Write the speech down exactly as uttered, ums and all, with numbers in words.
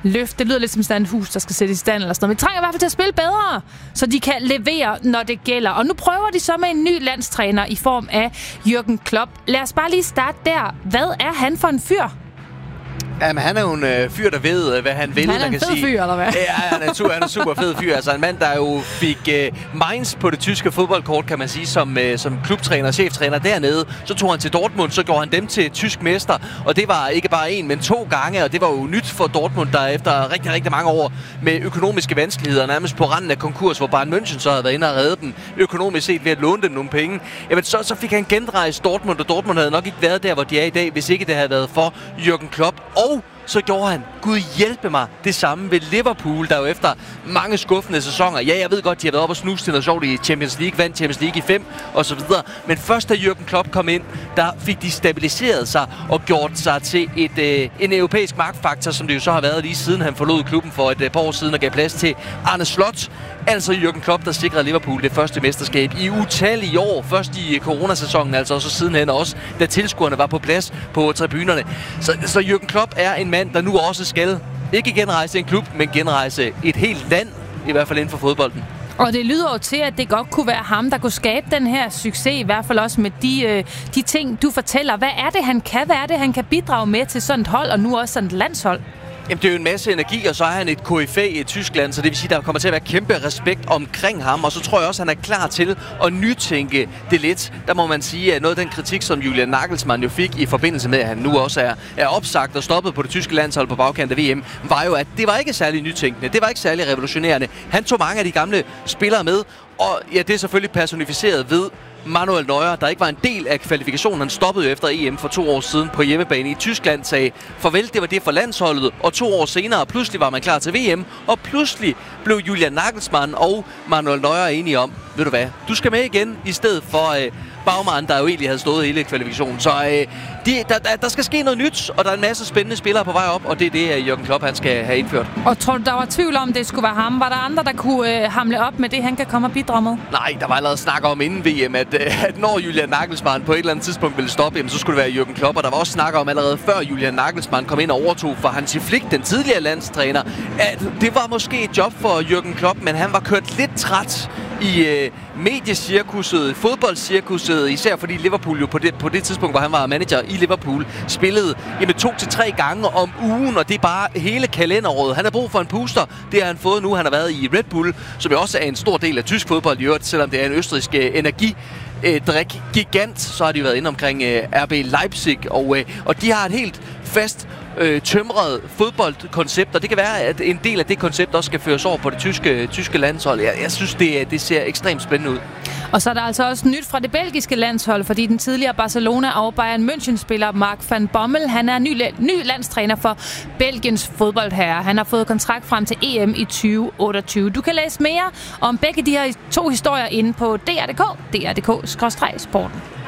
løft. Det lyder lidt som sådan et hus, der skal sættes i stand eller sådan noget. Men de trænger i hvert fald til at spille bedre, så de kan levere, når det gælder. Og nu prøver de så med en ny landstræner i form af Jürgen Klopp. Lad os bare lige starte der. Hvad er han for en fyr? Jamen, han er jo en øh, fyr, der ved, hvad han vil. Han er en kan fed sige. fyr, eller hvad? Ja, han er, han er en super fed fyr. Altså en mand, der jo fik øh, Mainz på det tyske fodboldkort, kan man sige, som, øh, som klubtræner og cheftræner dernede. Så tog han til Dortmund, så gjorde han dem til tysk mester. Og det var ikke bare en, men to gange. Og det var jo nyt for Dortmund, der efter rigtig, rigtig mange år med økonomiske vanskeligheder, nærmest på randen af konkurs, hvor Bayern München så havde været inde og redde dem økonomisk set ved at låne dem nogle penge. Jamen, så, så fik han genrejst Dortmund, og Dortmund havde nok ikke været der, hvor de er i dag, hvis ikke det havde været for Jürgen Klopp. Og så gjorde han, Gud hjælpe mig, det samme ved Liverpool, der jo efter mange skuffende sæsoner. Ja, jeg ved godt, de har været oppe og snuse til noget sjovt i Champions League, vandt Champions League i fem og så videre. Men først da Jürgen Klopp kom ind, der fik de stabiliseret sig og gjort sig til et, øh, en europæisk magtfaktor, som det jo så har været lige siden han forlod klubben for et øh, par år siden og gav plads til Arne Slot. Altså Jürgen Klopp, der sikrede Liverpool det første mesterskab i utallige år. Først i coronasæsonen, altså, og så sidenhen også, da tilskuerne var på plads på tribunerne. Så, så Jürgen Klopp er en mand, der nu også skal ikke genrejse en klub, men genrejse et helt land, i hvert fald inden for fodbolden. Og det lyder jo til, at det godt kunne være ham, der kunne skabe den her succes, i hvert fald også med de, øh, de ting, du fortæller. Hvad er det, han kan? Hvad er det, han kan bidrage med til sådan et hold, og nu også sådan et landshold? Jamen, det er jo en masse energi, og så er han et K F A i Tyskland, så det vil sige, der kommer til at være kæmpe respekt omkring ham, og så tror jeg også, han er klar til at nytænke det lidt. Der må man sige, at noget af den kritik, som Julian Nagelsmann jo fik i forbindelse med, at han nu også er, er opsagt og stoppet på det tyske landshold på bagkant af V M, var jo, at det var ikke særlig nytænkende, det var ikke særlig revolutionerende. Han tog mange af de gamle spillere med, og ja, det er selvfølgelig personificeret ved Manuel Neuer, der ikke var en del af kvalifikationen. Han stoppede jo efter E M for to år siden på hjemmebane i Tyskland, sagde farvel, det var det for landsholdet, og to år senere pludselig var man klar til V M, og pludselig blev Julian Nagelsmann og Manuel Neuer enige om, ved du hvad, du skal med igen, i stedet for øh, Baumann, der jo egentlig havde stået hele kvalifikationen. Så øh, de, der, der skal ske noget nyt, og der er en masse spændende spillere på vej op, og det er det, Jürgen Klopp han skal have indført. Og tror du, der var tvivl om, det skulle være ham? Var der andre, der kunne øh, hamle op med det, han kan komme og bidrage med? Nej, der var allerede snak om inden V M, at, øh, at når Julian Nagelsmann på et eller andet tidspunkt ville stoppe, jamen, så skulle det være Jürgen Klopp, og der var også snak om allerede før Julian Nagelsmann kom ind og overtog for Hansi Flick, den tidligere landstræner, at det var måske et job for Jürgen Klopp, men han var kørt lidt træt i øh, mediecirkuset, fodboldcirkuset, især fordi Liverpool jo på det, på det tidspunkt, hvor han var manager i Liverpool, spillede jamen, to til tre gange om ugen, og det er bare hele kalenderåret. Han har brug for en puster, det har han fået nu. Han har været i Red Bull, som jo også er en stor del af tysk fodbold i øvrigt, selvom det er en østrigsk øh, energi øh, drik gigant, så har de været inde omkring øh, R B Leipzig, og, øh, og de har et helt fast øh, tømret fodboldkoncept, og det kan være, at en del af det koncept også skal føres over på det tyske, tyske landshold. Jeg, jeg synes, det, det ser ekstremt spændende ud. Og så er der altså også nyt fra det belgiske landshold, fordi den tidligere Barcelona og Bayern München-spiller Mark van Bommel, han er ny, ny landstræner for Belgiens fodboldherre. Han har fået kontrakt frem til E M i tyve otteogtyve. Du kan læse mere om begge de her to historier inde på D R punktum d k, d r punktum d k skråstreg sporten.